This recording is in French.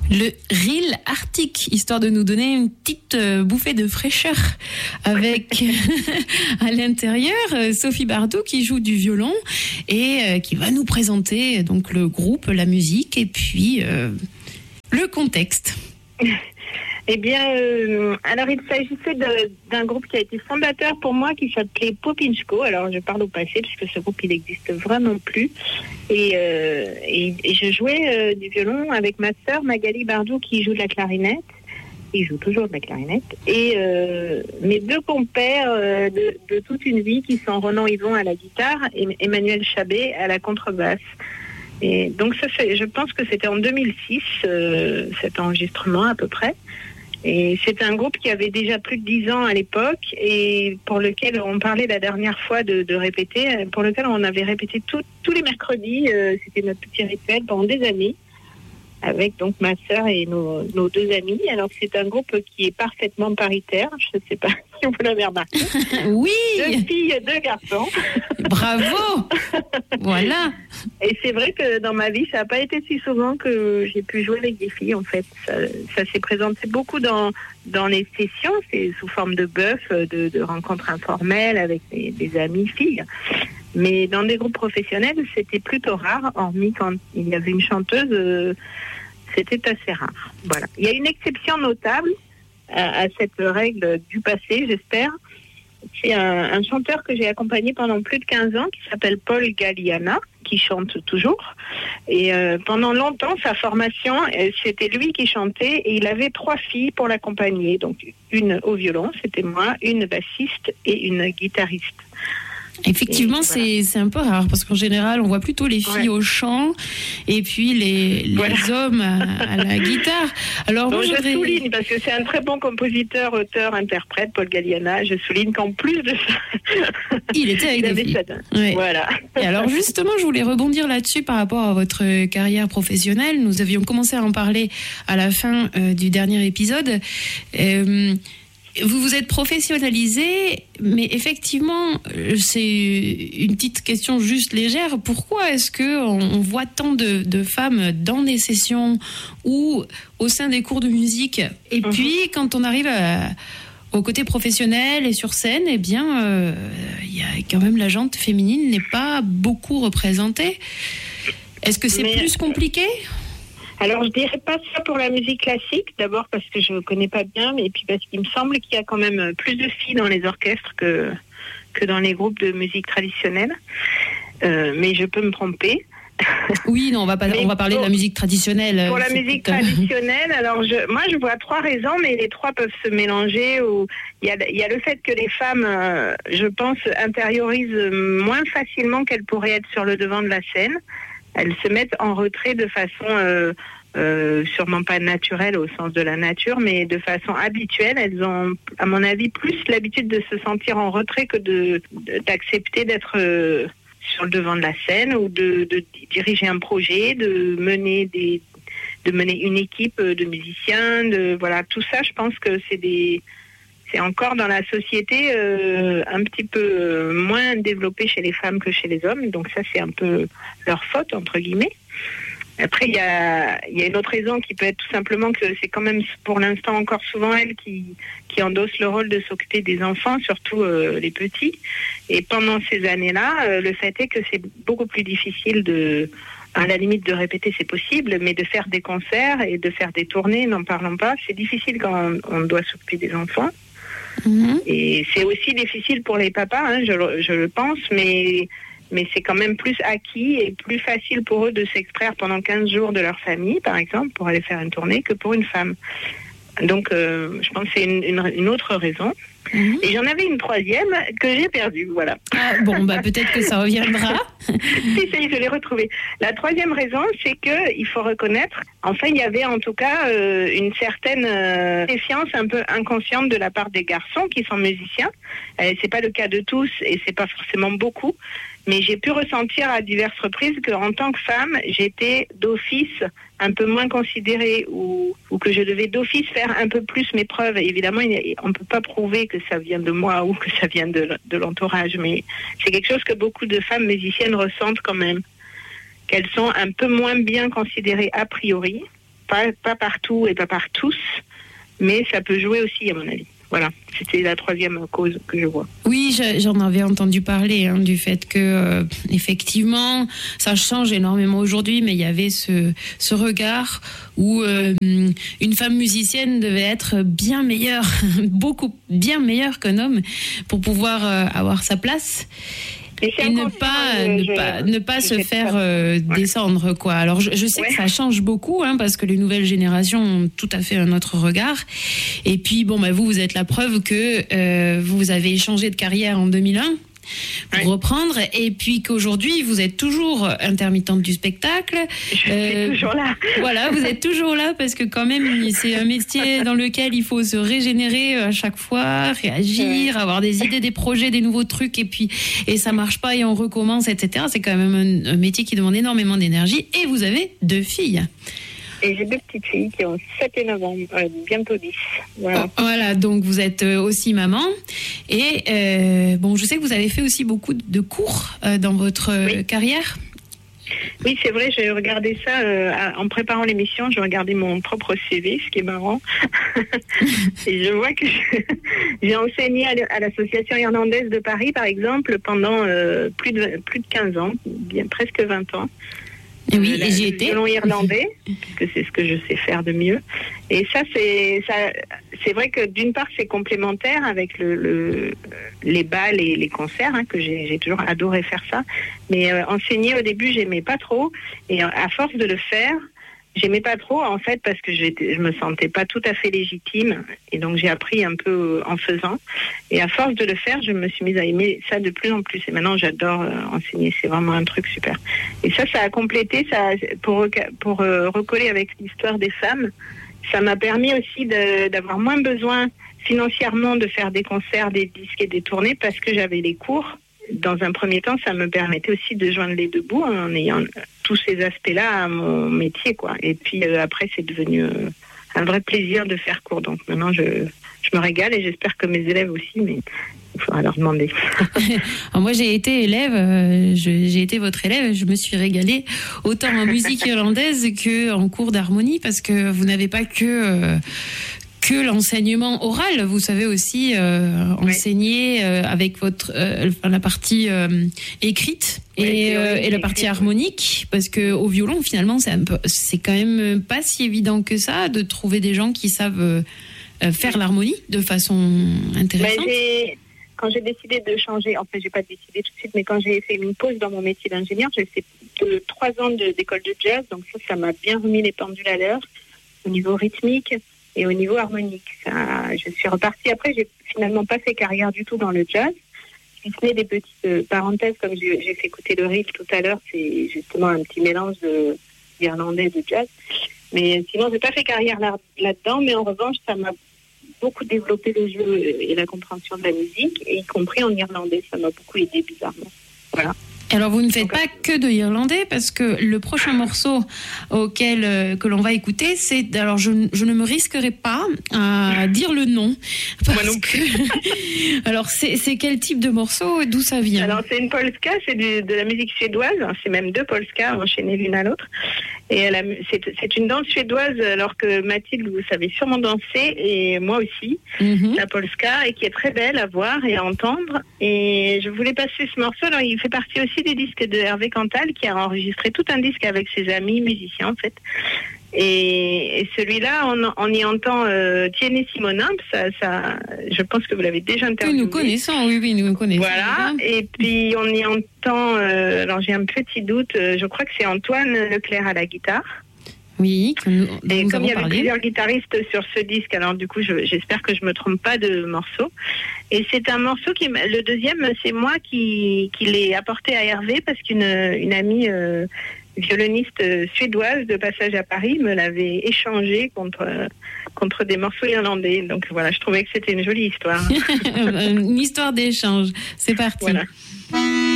Le Reel Arctique, histoire de nous donner une petite bouffée de fraîcheur avec à l'intérieur Sophie Bardou qui joue du violon et qui va nous présenter donc le groupe, la musique et puis le contexte. Eh bien, alors il s'agissait d'un groupe qui a été fondateur pour moi, qui s'appelait Popinchko. Alors je parle au passé puisque ce groupe il n'existe vraiment plus. Et je jouais du violon avec ma sœur Magali Bardou qui joue de la clarinette. Il joue toujours de la clarinette. Et mes deux compères de toute une vie qui sont Ronan Yvon à la guitare et Emmanuel Chabet à la contrebasse. Et donc je pense que c'était en 2006 cet enregistrement à peu près. Et c'est un groupe qui avait déjà plus de 10 ans à l'époque et pour lequel on parlait la dernière fois de répéter, pour lequel on avait répété tous les mercredis. C'était notre petit rituel pendant des années avec donc ma sœur et nos deux amis. Alors c'est un groupe qui est parfaitement paritaire. Je ne sais pas si vous l'avez remarqué. Oui. 2 filles, 2 garçons. Bravo. Voilà. Et c'est vrai que dans ma vie, ça n'a pas été si souvent que j'ai pu jouer avec des filles. En fait, ça s'est présenté beaucoup dans les sessions, c'est sous forme de bœuf, de rencontres informelles avec des amis filles. Mais dans des groupes professionnels, c'était plutôt rare, hormis quand il y avait une chanteuse, c'était assez rare. Voilà. Il y a une exception notable à cette règle du passé, j'espère. C'est un chanteur que j'ai accompagné pendant plus de 15 ans, qui s'appelle Paul Galliana, qui chante toujours. Et pendant longtemps, sa formation, c'était lui qui chantait, et il avait 3 filles pour l'accompagner. Donc une au violon, c'était moi, une bassiste et une guitariste. Effectivement, voilà. C'est un peu rare parce qu'en général, on voit plutôt les filles au chant et puis les hommes à la guitare. Alors, donc, je souligne, parce que c'est un très bon compositeur, auteur, interprète, Paul Galliana. Je souligne qu'en plus de ça, il était avec des filles. Ouais. Voilà. Et alors, justement, je voulais rebondir là-dessus par rapport à votre carrière professionnelle. Nous avions commencé à en parler à la fin du dernier épisode. Vous vous êtes professionnalisé, mais effectivement, c'est une petite question juste légère. Pourquoi est-ce qu'on voit tant de femmes dans des sessions ou au sein des cours de musique ? Et puis, quand on arrive au côté professionnel et sur scène, eh bien, y a quand même la jante féminine n'est pas beaucoup représentée. Est-ce que c'est plus compliqué ? Alors, je dirais pas ça pour la musique classique, d'abord parce que je connais pas bien, mais puis parce qu'il me semble qu'il y a quand même plus de filles dans les orchestres que dans les groupes de musique traditionnelle. Mais je peux me tromper. Oui, non, on va parler de la musique traditionnelle. Pour la musique traditionnelle, alors moi je vois 3 raisons, mais les 3 peuvent se mélanger. Il y a le fait que les femmes, je pense, intériorisent moins facilement qu'elles pourraient être sur le devant de la scène. Elles se mettent en retrait de façon sûrement pas naturelle au sens de la nature, mais de façon habituelle. Elles ont, à mon avis, plus l'habitude de se sentir en retrait que d'accepter d'être sur le devant de la scène ou de diriger un projet, de mener une équipe de musiciens. Voilà, tout ça, je pense que c'est encore dans la société un petit peu moins développé chez les femmes que chez les hommes. Donc ça, c'est un peu leur faute, entre guillemets. Après, il y a une autre raison qui peut être tout simplement que c'est quand même pour l'instant encore souvent elles qui endossent le rôle de s'occuper des enfants, surtout les petits. Et pendant ces années-là, le fait est que c'est beaucoup plus difficile à la limite de répéter, c'est possible, mais de faire des concerts et de faire des tournées, n'en parlons pas, c'est difficile quand on doit s'occuper des enfants. Et c'est aussi difficile pour les papas, je le pense, mais c'est quand même plus acquis et plus facile pour eux de s'extraire pendant 15 jours de leur famille, par exemple, pour aller faire une tournée, que pour une femme. Donc, je pense que c'est une autre raison. Et j'en avais une 3e que j'ai perdue, voilà. Ah, bon, peut-être que ça reviendra. Si, je l'ai retrouvée. La 3e raison, c'est qu'il faut reconnaître, enfin, il y avait en tout cas une certaine défiance un peu inconsciente de la part des garçons qui sont musiciens. C'est pas le cas de tous et c'est pas forcément beaucoup. Mais j'ai pu ressentir à diverses reprises qu'en tant que femme, j'étais d'office un peu moins considérée ou que je devais d'office faire un peu plus mes preuves. Évidemment, on ne peut pas prouver que ça vient de moi ou que ça vient de l'entourage, mais c'est quelque chose que beaucoup de femmes musiciennes ressentent quand même, qu'elles sont un peu moins bien considérées a priori. pas partout et pas par tous, mais ça peut jouer aussi à mon avis. Voilà, c'était la troisième cause que je vois. Oui, j'en avais entendu parler du fait que effectivement, ça change énormément aujourd'hui, mais il y avait ce regard où une femme musicienne devait être bien meilleure, beaucoup bien meilleure qu'un homme pour pouvoir avoir sa place. Et ne pas se faire descendre, quoi. Alors je sais que ça change beaucoup, parce que les nouvelles générations ont tout à fait un autre regard. Et puis vous êtes la preuve que vous avez changé de carrière en 2001 pour reprendre, et puis qu'aujourd'hui vous êtes toujours intermittente du spectacle. Je suis toujours là. Voilà, vous êtes toujours là parce que quand même c'est un métier dans lequel il faut se régénérer à chaque fois, réagir, avoir des idées, des projets, des nouveaux trucs, et ça marche pas et on recommence, etc. C'est quand même un métier qui demande énormément d'énergie, et vous avez 2 filles. Et j'ai 2 petites filles qui ont 7 et 9 ans, bientôt 10. Voilà, donc vous êtes aussi maman. Et je sais que vous avez fait aussi beaucoup de cours dans votre carrière. Oui, c'est vrai, j'ai regardé ça en préparant l'émission, j'ai regardé mon propre CV, ce qui est marrant. Et je vois que j'ai enseigné à l'Association irlandaise de Paris, par exemple, pendant plus de 15 ans, bien presque 20 ans. Oui, et j'y étais. Le violon irlandais, parce que c'est ce que je sais faire de mieux. Et ça, c'est vrai que d'une part, c'est complémentaire avec les bals et les concerts, que j'ai toujours adoré faire ça. Mais enseigner au début, j'aimais pas trop. Et à force de le faire, j'aimais pas trop, en fait, parce que je me sentais pas tout à fait légitime. Et donc, j'ai appris un peu en faisant. Et à force de le faire, je me suis mise à aimer ça de plus en plus. Et maintenant, j'adore enseigner. C'est vraiment un truc super. Et ça a complété, ça, pour recoller avec l'histoire des femmes. Ça m'a permis aussi d'avoir moins besoin financièrement de faire des concerts, des disques et des tournées, parce que j'avais les cours. Dans un premier temps, ça me permettait aussi de joindre les deux bouts en ayant tous ces aspects-là à mon métier, quoi. Et puis après, c'est devenu un vrai plaisir de faire cours. Donc maintenant, je me régale, et j'espère que mes élèves aussi, mais il faudra leur demander. Alors moi, j'ai été élève, j'ai été votre élève, je me suis régalée autant en musique irlandaise qu'en cours d'harmonie, parce que vous n'avez pas que l'enseignement oral, vous savez aussi enseigner avec votre la partie écrite et la partie harmonique, parce que au violon finalement c'est quand même pas si évident que ça de trouver des gens qui savent faire l'harmonie de façon intéressante. Quand j'ai décidé de changer, en fait j'ai pas décidé tout de suite, mais quand j'ai fait une pause dans mon métier d'ingénieur, j'ai fait 3 ans d'école de jazz, donc ça m'a bien remis les pendules à l'heure au niveau rythmique et au niveau harmonique. Je suis repartie. Après, j'ai finalement pas fait carrière du tout dans le jazz. Si ce n'est des petites parenthèses, comme j'ai fait écouter le reel tout à l'heure, c'est justement un petit mélange d'irlandais et de jazz. Mais sinon, j'ai pas fait carrière là-dedans, mais en revanche, ça m'a beaucoup développé le jeu et la compréhension de la musique, et y compris en irlandais. Ça m'a beaucoup aidé, bizarrement. Voilà. Alors vous ne faites pas que de irlandais, parce que le prochain morceau que l'on va écouter, c'est, alors je ne me risquerai pas à dire le nom. Moi non plus. Alors c'est quel type de morceau et d'où ça vient? Alors c'est une polska, c'est de la musique suédoise. C'est même 2 polskas enchaînées l'une à l'autre. Et c'est une danse suédoise, alors que Mathilde, vous savez sûrement danser, et moi aussi, la polska, et qui est très belle à voir et à entendre. Et je voulais passer ce morceau. Alors il fait partie aussi des disques de Hervé Cantal, qui a enregistré tout un disque avec ses amis musiciens, en fait. Et celui-là, on y entend Tiene Simonin, ça, je pense que vous l'avez déjà interviewé. Nous connaissons, oui, nous connaissons. Voilà, et puis on y entend, alors j'ai un petit doute, je crois que c'est Antoine Leclerc à la guitare. Oui, et comme il y avait plusieurs guitaristes sur ce disque, alors du coup j'espère que je me trompe pas de morceau. Et c'est un morceau le deuxième, c'est moi qui l'ai apporté à Hervé, parce qu'une amie violoniste suédoise de passage à Paris me l'avait échangé contre des morceaux irlandais. Donc voilà, je trouvais que c'était une jolie histoire. Une histoire d'échange. C'est parti. Voilà.